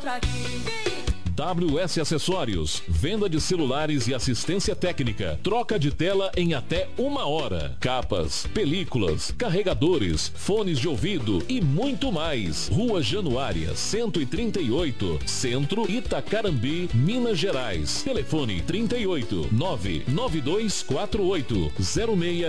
outra aqui. WS Acessórios, venda de celulares e assistência técnica, troca de tela em até 1 hora, capas, películas, carregadores, fones de ouvido e muito mais. Rua Januária 138, Centro, Itacarambi, Minas Gerais. Telefone 38 99248 06